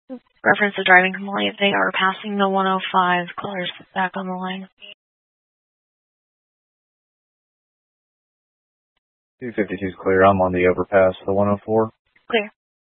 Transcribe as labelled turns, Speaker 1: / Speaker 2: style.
Speaker 1: Reference to driving complaint. They are passing the 105. Callers back on the line.
Speaker 2: 252 is clear. I'm on the overpass, the 104.
Speaker 1: Clear.